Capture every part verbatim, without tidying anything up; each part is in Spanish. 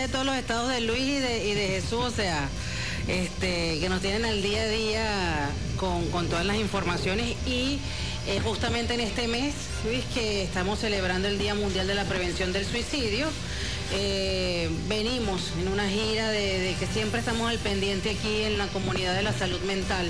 de todos los estados de Luis y de, y de Jesús, o sea, este, que nos tienen al día a día con, con todas las informaciones y eh, justamente en este mes, Luis, que estamos celebrando el Día Mundial de la Prevención del Suicidio, eh, venimos en una gira de, de que siempre estamos al pendiente aquí en la comunidad de la salud mental.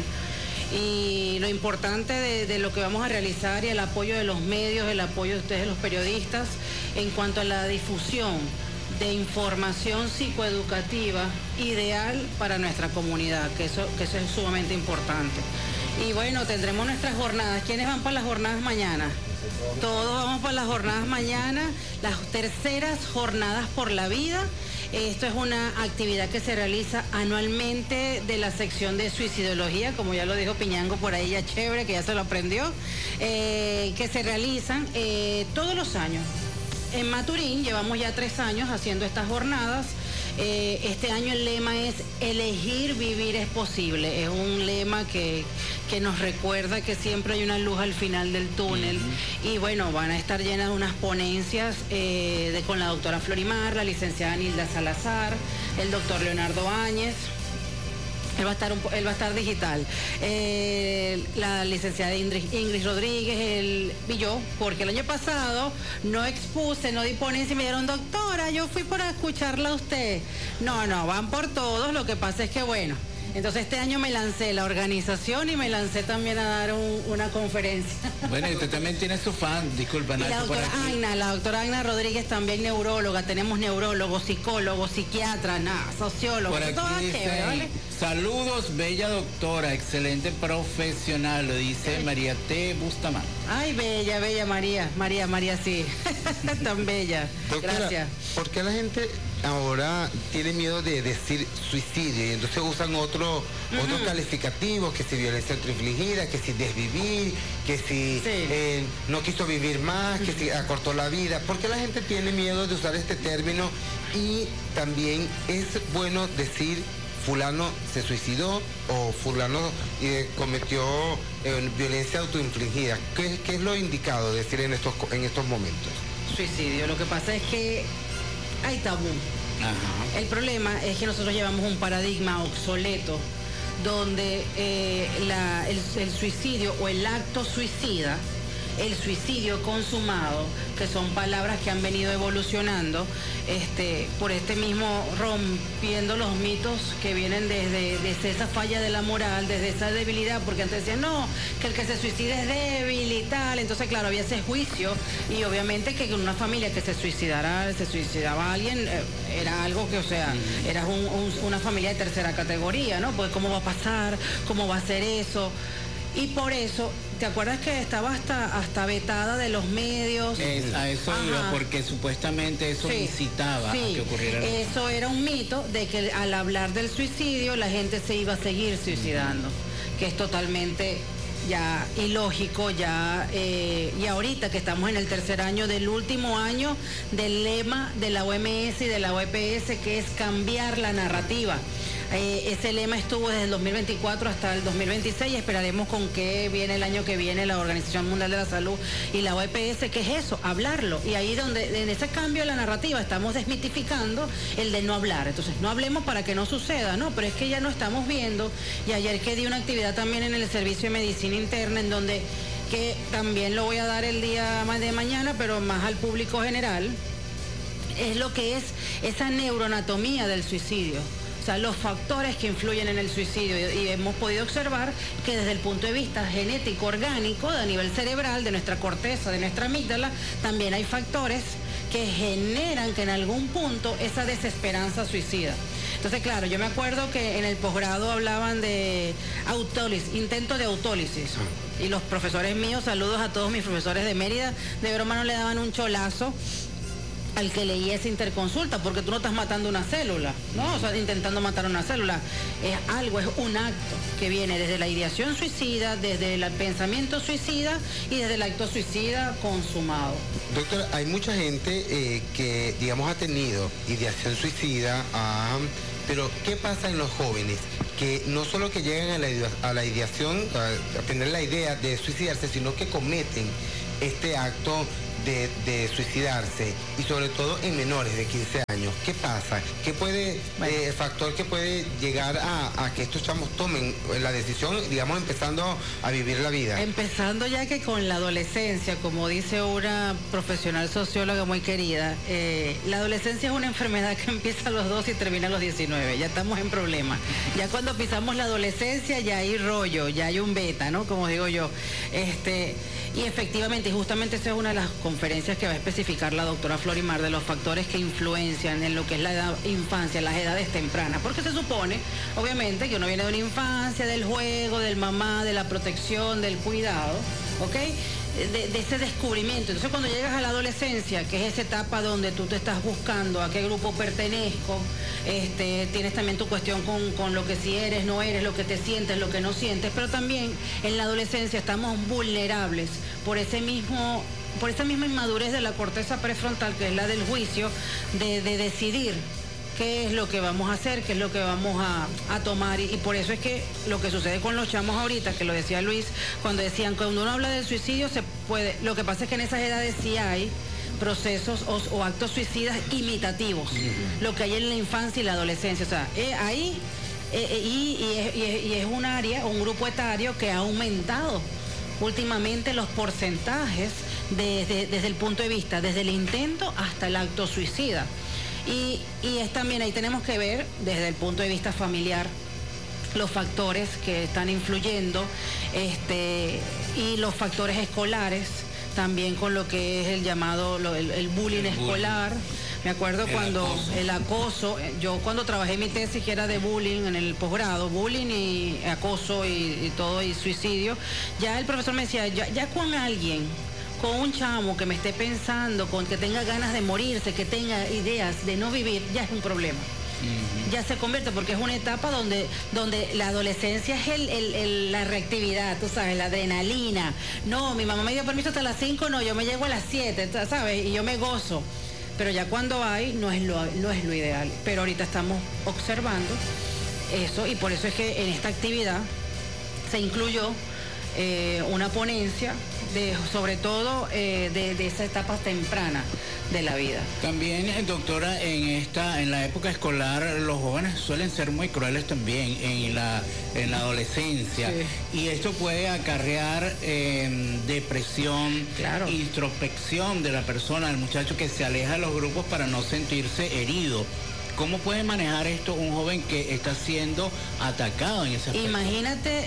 Y lo importante de, de lo que vamos a realizar y el apoyo de los medios, el apoyo de ustedes, los periodistas, en cuanto a la difusión de información psicoeducativa ideal para nuestra comunidad, que eso, que eso es sumamente importante. Y bueno, tendremos nuestras jornadas. ¿Quiénes van para las jornadas mañana? Todos vamos para las jornadas mañana, las terceras jornadas por la vida. Esto es una actividad que se realiza anualmente de la sección de suicidología, como ya lo dijo Piñango por ahí, ya chévere, que ya se lo aprendió, eh, que se realizan eh, todos los años. En Maturín llevamos ya tres años haciendo estas jornadas. Eh, este año el lema es elegir vivir es posible. Es un lema que, que nos recuerda que siempre hay una luz al final del túnel. Uh-huh. Y bueno, van a estar llenas de unas ponencias eh, de, con la doctora Florimar, la licenciada Nilda Salazar, el doctor Leonardo Áñez. Él va a estar, un, él va a estar digital. Eh, la licenciada Ingrid, Ingrid Rodríguez, el, y yo, porque el año pasado no expuse, no di ponencia y me dijeron, doctora, yo fui para escucharla a usted. No, no, van por todos, lo que pasa es que bueno, entonces este año me lancé la organización y me lancé también a dar un, una conferencia. Bueno, y usted también tiene su fan, disculpa. Y la doctora Agna, la doctora Agna Rodríguez también neuróloga, tenemos neurólogos, psicólogos, psiquiatras, nada, sociólogos, por aquí todo dice, chévere, ¿vale? Saludos, bella doctora, excelente profesional, lo dice Ay. María T. Bustamante. Ay, bella, bella María, María, María, sí, tan bella. Doctora, gracias. ¿por qué la gente ahora tiene miedo de decir suicidio y entonces usan otro, uh-huh. otros calificativos, que si violencia autoinfligida, que si desvivir, que si sí. eh, no quiso vivir más, que uh-huh. si acortó la vida? ¿Por qué la gente tiene miedo de usar este término? Y también es bueno decir fulano se suicidó o fulano eh, cometió eh, violencia autoinfligida. ¿Qué, ¿Qué es lo indicado decir en estos, en estos momentos? Suicidio, lo que pasa es que hay tabú. Ajá. El problema es que nosotros llevamos un paradigma obsoleto donde eh, la, el, el suicidio o el acto suicida, el suicidio consumado, que son palabras que han venido evolucionando este, por este mismo rompiendo los mitos que vienen desde, desde esa falla de la moral, desde esa debilidad, porque antes decían, no, que el que se suicida es débil y tal, entonces claro, había ese juicio y obviamente que en una familia que se suicidara, se suicidaba alguien, eh, era algo que, o sea, uh-huh. era un, un, una familia de tercera categoría, ¿no? Pues cómo va a pasar, cómo va a ser eso. Y por eso, ¿te acuerdas que estaba hasta hasta vetada de los medios? Es, a eso Ajá. iba, porque supuestamente eso sí, incitaba sí. a que ocurriera. Eso era un mito de que al hablar del suicidio la gente se iba a seguir suicidando, uh-huh. que es totalmente ya ilógico, ya eh, y ahorita que estamos en el tercer año del último año del lema de la O M S y de la O P S, que es cambiar la narrativa. Eh, ese lema estuvo desde el dos mil veinticuatro hasta el dos mil veintiséis y esperaremos con qué viene el año que viene la Organización Mundial de la Salud y la O P S, que es eso, hablarlo. Y ahí donde en ese cambio de la narrativa estamos desmitificando el de no hablar. Entonces no hablemos para que no suceda, no, pero es que ya no estamos viendo. Y ayer que di una actividad también en el Servicio de Medicina Interna en donde, que también lo voy a dar el día de mañana, pero más al público general, es lo que es esa neuroanatomía del suicidio. O sea, los factores que influyen en el suicidio, y hemos podido observar que desde el punto de vista genético, orgánico, a nivel cerebral, de nuestra corteza, de nuestra amígdala, también hay factores que generan que en algún punto esa desesperanza suicida. Entonces, claro, yo me acuerdo que en el posgrado hablaban de autólisis, intento de autólisis, y los profesores míos, saludos a todos mis profesores de Mérida, de broma no le daban un cholazo al que leía esa interconsulta, porque tú no estás matando una célula, ¿no? O sea, intentando matar una célula. Es algo, es un acto que viene desde la ideación suicida, desde el pensamiento suicida y desde el acto suicida consumado. Doctora, hay mucha gente eh, que, digamos, ha tenido ideación suicida, ah, pero ¿qué pasa en los jóvenes? Que no solo que llegan a la, a la ideación, a, a tener la idea de suicidarse, sino que cometen este acto de, de suicidarse, y sobre todo en menores de quince años. ¿Qué pasa? ¿Qué puede, bueno. eh, factor que puede llegar a, a que estos chamos tomen la decisión, digamos, empezando a vivir la vida? Empezando ya que con la adolescencia, como dice una profesional socióloga muy querida, eh, la adolescencia es una enfermedad que empieza a los dos y termina a los diecinueve. Ya estamos en problemas. Ya cuando pisamos la adolescencia ya hay rollo, ya hay un beta, ¿no? Como digo yo. Este, y efectivamente, y justamente esa es una de las conferencias que va a especificar la doctora Florimar, de los factores que influencian en lo que es la edad, infancia, las edades tempranas. Porque se supone, obviamente, que uno viene de una infancia, del juego, del mamá, de la protección, del cuidado, ¿ok? De, de ese descubrimiento. Entonces, cuando llegas a la adolescencia, que es esa etapa donde tú te estás buscando a qué grupo pertenezco, este, tienes también tu cuestión con, con lo que si eres, no eres, lo que te sientes, lo que no sientes, pero también en la adolescencia estamos vulnerables por ese mismo, por esa misma inmadurez de la corteza prefrontal, que es la del juicio, de, de decidir qué es lo que vamos a hacer, qué es lo que vamos a, a tomar, y, y por eso es que lo que sucede con los chamos ahorita, que lo decía Luis, cuando decían, cuando uno habla del suicidio se puede, lo que pasa es que en esas edades sí hay procesos o, o actos suicidas imitativos, uh-huh. Lo que hay en la infancia y la adolescencia, o sea, eh, ahí, eh, y, y, es, y, es, y es un área, un grupo etario que ha aumentado últimamente los porcentajes desde, desde el punto de vista, desde el intento hasta el acto suicida. Y, y es también, ahí tenemos que ver desde el punto de vista familiar los factores que están influyendo, este, y los factores escolares, también con lo que es el llamado, lo, el, el bullying el escolar. Bullying. Me acuerdo el cuando acoso. el acoso, yo cuando trabajé mi tesis, que era de bullying en el posgrado, bullying y acoso y, y todo, y suicidio, ya el profesor me decía, ya, ya con alguien, con un chamo que me esté pensando, con que tenga ganas de morirse, que tenga ideas de no vivir, ya es un problema. Uh-huh. Ya se convierte, porque es una etapa donde, donde la adolescencia es el, el, el, la reactividad, tú sabes, la adrenalina. No, mi mamá me dio permiso hasta las cinco, no, yo me llego a las siete, ¿sabes? Y yo me gozo. Pero ya cuando hay, no es lo, no es lo ideal. Pero ahorita estamos observando eso, y por eso es que en esta actividad se incluyó eh, una ponencia de, sobre todo eh, de, de esas etapas tempranas de la vida. También, doctora, en esta, en la época escolar, los jóvenes suelen ser muy crueles también en la, en la adolescencia. Sí. Y esto puede acarrear eh, depresión, claro. Introspección de la persona, del muchacho que se aleja de los grupos para no sentirse herido. ¿Cómo puede manejar esto un joven que está siendo atacado en ese aspecto? Imagínate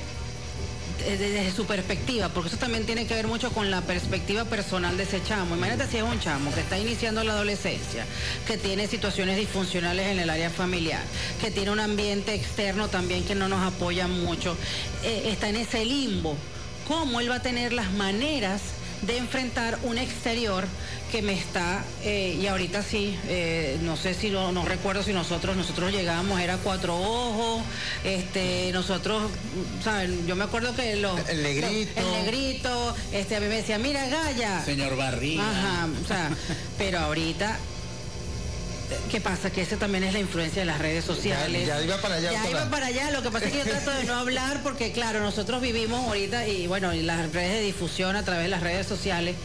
desde su perspectiva, porque eso también tiene que ver mucho con la perspectiva personal de ese chamo. Imagínate si es un chamo que está iniciando la adolescencia, que tiene situaciones disfuncionales en el área familiar, que tiene un ambiente externo también que no nos apoya mucho, eh, está en ese limbo. ¿Cómo él va a tener las maneras de enfrentar un exterior que me está, eh, y ahorita sí, eh, no sé si lo, no recuerdo si nosotros, nosotros llegábamos, era Cuatro Ojos, este, nosotros, ¿saben? Yo me acuerdo que los... El negrito. Los, el negrito, este, a mí me decía, mira, Gaya. Señor Barriga. Ajá, o sea, pero ahorita... ¿Qué pasa? Que ese también es la influencia de las redes sociales. Ya, ya iba para allá. Ya iba para allá. Lo que pasa es que yo trato de no hablar porque, claro, nosotros vivimos ahorita y, bueno, y las redes de difusión a través de las redes sociales.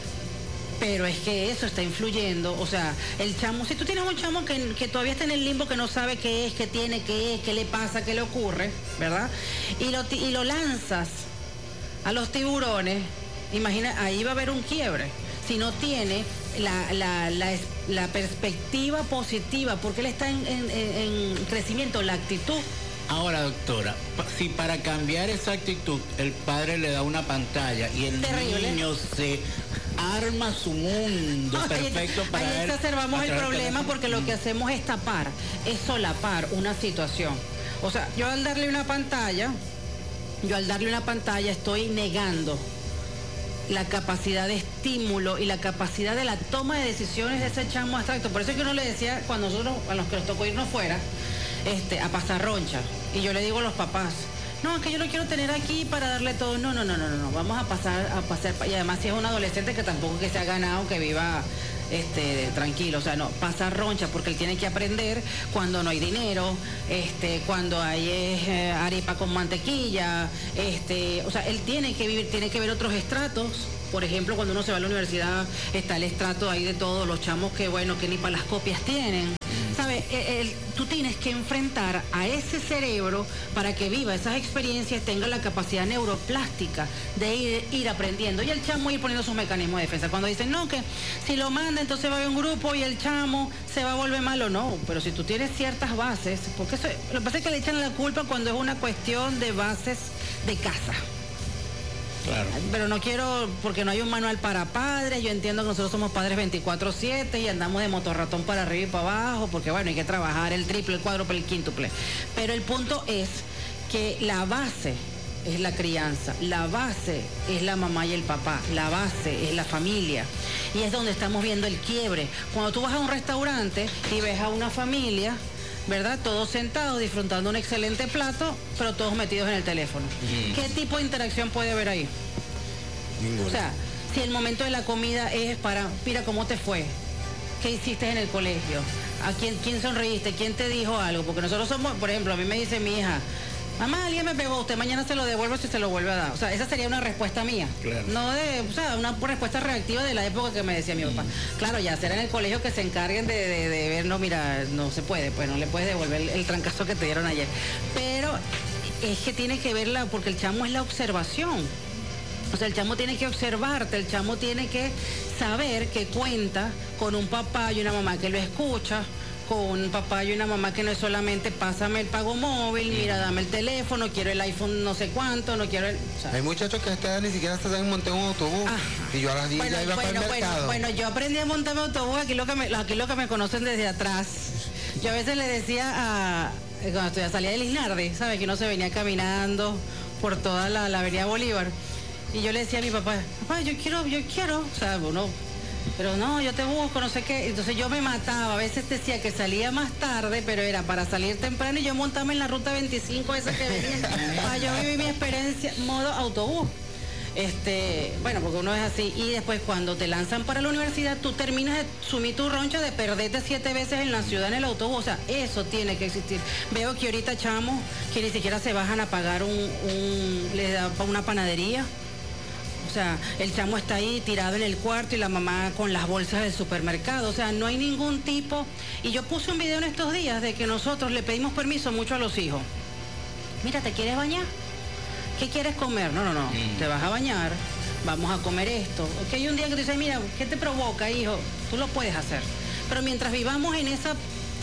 Pero es que eso está influyendo. O sea, el chamo, si tú tienes un chamo que, que todavía está en el limbo, que no sabe qué es, qué tiene, qué es, qué le pasa, qué le ocurre, ¿verdad? Y lo, y lo lanzas a los tiburones, imagina, ahí va a haber un quiebre. Si no tiene la, la, la, la perspectiva positiva, porque él está en, en, en crecimiento, la actitud. Ahora, doctora, si para cambiar esa actitud el padre le da una pantalla y el Terrible. niño se arma su mundo perfecto para ahí él. Ahí exacerbamos el problema, porque lo que hacemos es tapar, es solapar una situación. O sea, yo al darle una pantalla, yo al darle una pantalla estoy negando la capacidad de estímulo y la capacidad de la toma de decisiones de ese chamo abstracto. Por eso es que uno le decía, cuando nosotros, a los que nos tocó irnos fuera, este, a pasar roncha, y yo le digo a los papás, no, es que yo lo quiero tener aquí para darle todo. No, no, no, no, no, vamos a pasar, a pasar, y además si es un adolescente que tampoco que se ha ganado, que viva Este, tranquilo, o sea, no, pasa roncha porque él tiene que aprender cuando no hay dinero, este, cuando hay eh, arepa con mantequilla, este, o sea, él tiene que vivir, tiene que ver otros estratos. Por ejemplo, cuando uno se va a la universidad, está el estrato ahí de todos los chamos que, bueno, que ni para las copias tienen. ¿Sabes? El, el, tú tienes que enfrentar a ese cerebro para que viva esas experiencias, tenga la capacidad neuroplástica de ir, ir aprendiendo. Y el chamo ir poniendo sus mecanismos de defensa. Cuando dicen, no, que si lo manda, entonces va a haber un grupo y el chamo se va a volver malo. No, pero si tú tienes ciertas bases, porque eso, lo que pasa es que le echan la culpa cuando es una cuestión de bases de casa. Claro. Pero no quiero, porque no hay un manual para padres. Yo entiendo que nosotros somos padres veinticuatro siete y andamos de motorratón para arriba y para abajo, porque bueno, hay que trabajar el triple, el cuádruple, el quíntuple. Pero el punto es que la base es la crianza, la base es la mamá y el papá, la base es la familia. Y es donde estamos viendo el quiebre. Cuando tú vas a un restaurante y ves a una familia, ¿verdad? Todos sentados disfrutando un excelente plato, pero todos metidos en el teléfono. Mm. ¿Qué tipo de interacción puede haber ahí? Ninguna. O sea, si el momento de la comida es para, mira cómo te fue, qué hiciste en el colegio, a quién, quién sonreíste, quién te dijo algo, porque nosotros somos, por ejemplo, a mí me dice mi hija, mamá, alguien me pegó, usted mañana se lo devuelve si se lo vuelve a dar. O sea, esa sería una respuesta mía. Claro. No de, o sea, una respuesta reactiva de la época que me decía mi papá. Mm. Claro, ya será en el colegio que se encarguen de, de, de ver, no, mira, no se puede, pues no le puedes devolver el, el trancazo que te dieron ayer. Pero es que tiene que verla, porque el chamo es la observación. O sea, el chamo tiene que observarte, el chamo tiene que saber que cuenta con un papá y una mamá que lo escucha, con un papá y una mamá que no es solamente pásame el pago móvil, mira, dame el teléfono, quiero el iPhone no sé cuánto, no quiero el... O sea. Hay muchachos que hasta ni siquiera se saben montar un autobús. Ajá. Y yo a las diez bueno, ya iba bueno, para el bueno, mercado. Bueno, yo aprendí a montarme autobús, aquí lo que me, aquí lo que me conocen desde atrás. Yo a veces le decía a... Cuando salía del Isnarde, ¿sabes? Que uno se venía caminando por toda la, la avenida Bolívar. Y yo le decía a mi papá, papá, yo quiero, yo quiero, o sea, uno... Pero no, yo te busco, no sé qué. Entonces yo me mataba. A veces decía que salía más tarde, pero era para salir temprano y yo montaba en la ruta veinticinco esa que venía. Para yo vivir mi experiencia modo autobús. Este, bueno, porque uno es así. Y después cuando te lanzan para la universidad, tú terminas de sumir tu roncha de perderte siete veces en la ciudad en el autobús. O sea, eso tiene que existir. Veo que ahorita chamos que ni siquiera se bajan a pagar un, un les da una panadería. O sea, el chamo está ahí tirado en el cuarto y la mamá con las bolsas del supermercado. O sea, no hay ningún tipo... Y yo puse un video en estos días de que nosotros le pedimos permiso mucho a los hijos. Mira, ¿te quieres bañar? ¿Qué quieres comer? No, no, no. Mm. Te vas a bañar, vamos a comer esto. Ok, hay un día que tú dices, mira, ¿qué te provoca, hijo? Tú lo puedes hacer. Pero mientras vivamos en esa,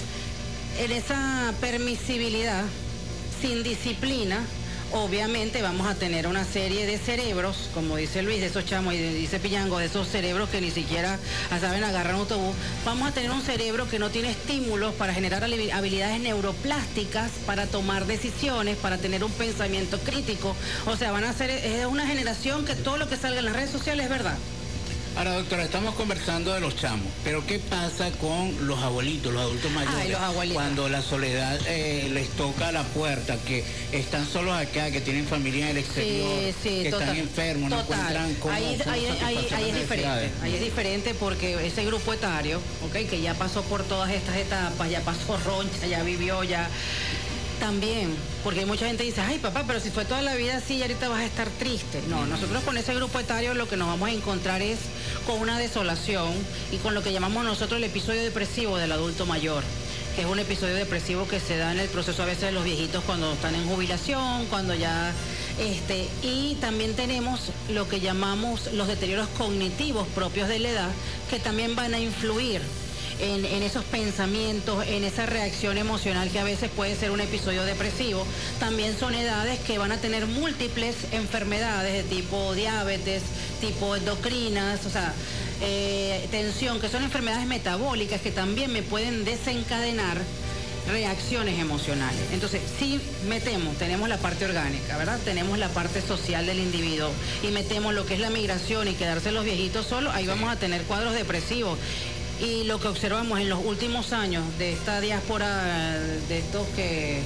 en esa permisibilidad, sin disciplina... Obviamente vamos a tener una serie de cerebros, como dice Luis, de esos chamos, y dice Pillango, de esos cerebros que ni siquiera saben agarrar un autobús. Vamos a tener un cerebro que no tiene estímulos para generar habilidades neuroplásticas, para tomar decisiones, para tener un pensamiento crítico. O sea, van a ser, es una generación que todo lo que salga en las redes sociales es verdad. Ahora, doctora, estamos conversando de los chamos, pero ¿qué pasa con los abuelitos, los adultos mayores? Ay, los abuelitos. Cuando la soledad eh, les toca a la puerta, que están solos acá, que tienen familia en el exterior, sí, sí, que total, están enfermos, total. no encuentran cómo, ahí, cómo ahí, ahí, ahí es diferente, ahí es diferente porque ese grupo etario, okay, que ya pasó por todas estas etapas, ya pasó roncha, ya vivió, ya... También, porque mucha gente dice, ay papá, pero si fue toda la vida así y ahorita vas a estar triste. No, nosotros con ese grupo etario lo que nos vamos a encontrar es con una desolación y con lo que llamamos nosotros el episodio depresivo del adulto mayor, que es un episodio depresivo que se da en el proceso a veces de los viejitos cuando están en jubilación, cuando ya... Este, y también tenemos lo que llamamos los deterioros cognitivos propios de la edad, que también van a influir En, en esos pensamientos, en esa reacción emocional que a veces puede ser un episodio depresivo. También son edades que van a tener múltiples enfermedades de tipo diabetes, tipo endocrinas, o sea, eh, tensión, que son enfermedades metabólicas que también me pueden desencadenar reacciones emocionales. Entonces, si metemos, tenemos la parte orgánica, ¿verdad? Tenemos la parte social del individuo y metemos lo que es la migración y quedarse los viejitos solos, ahí sí. Vamos a tener cuadros depresivos. Y lo que observamos en los últimos años de esta diáspora, de estos que,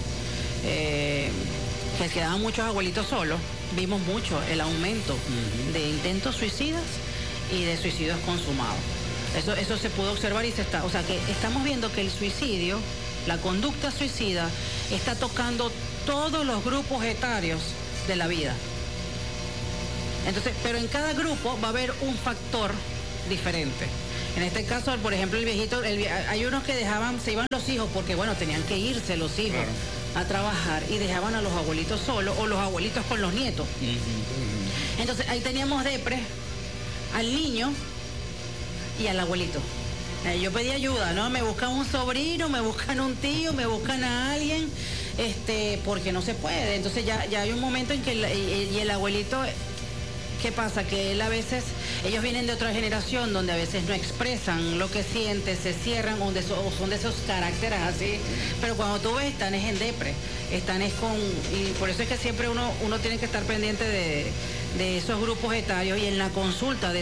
eh, que quedaban muchos abuelitos solos, vimos mucho el aumento uh-huh. de intentos suicidas y de suicidios consumados. Eso, eso se pudo observar y se está, o sea que estamos viendo que el suicidio, la conducta suicida, está tocando todos los grupos etarios de la vida. Entonces, pero en cada grupo va a haber un factor diferente. En este caso, por ejemplo, el viejito, el, hay unos que dejaban, se iban los hijos porque, bueno, tenían que irse los hijos claro. a trabajar y dejaban a los abuelitos solos o los abuelitos con los nietos. Uh-huh, uh-huh. Entonces, ahí teníamos depre al niño y al abuelito. Eh, yo pedí ayuda, ¿no? Me buscan un sobrino, me buscan un tío, me buscan a alguien, este, porque no se puede. Entonces ya, ya hay un momento en que el, y, y el abuelito... ¿Qué pasa? Que él a veces, ellos vienen de otra generación donde a veces no expresan lo que sienten, se cierran o, de so, o son de esos caracteres así, pero cuando tú ves, están es en depre, están es con, y por eso es que siempre uno, uno tiene que estar pendiente de, de esos grupos etarios y en la consulta de